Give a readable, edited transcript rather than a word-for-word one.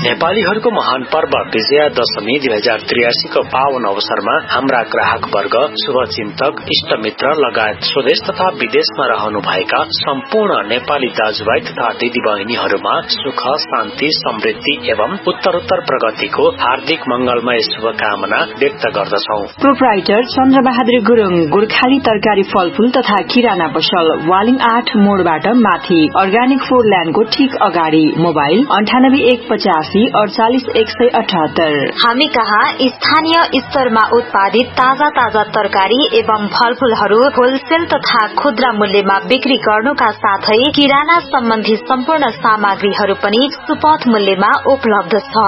नेपालीहरूको महान पर्व विजया दशमी 2083 को पावन अवसरमा हाम्रा ग्राहक वर्ग, शुभचिन्तक, इष्टमित्र लगायत स्वदेश तथा विदेशमा रहनु भएका सम्पूर्ण नेपाली दाजुभाइ तथा दिदीबहिनीहरूमा सुख, शान्ति, समृद्धि एवं उत्तरोत्तर प्रगतिको हार्दिक मंगलमय शुभकामना व्यक्त गर्दछौ। प्रोप्राइटर चन्द्रबहादुर गुरुङ, गोर्खाली तरकारी फलफूल तथा किराना पसल, वालिङ 8 मोडबाट माथि, अर्ग्यानिक फूडल्याण्डको ठीक अगाडि। मोबाइल 9815 48178। हामी कहाँ स्थानीय स्तरमा उत्पादित ताजा ताजा तरकारी एवं फलफूलहरू होलसेल तथा खुद्रा मूल्यमा बिक्री गर्नुका साथै किराना सम्बन्धी सम्पूर्ण सामग्रीहरू पनि सुपथ मूल्यमा उपलब्ध छ।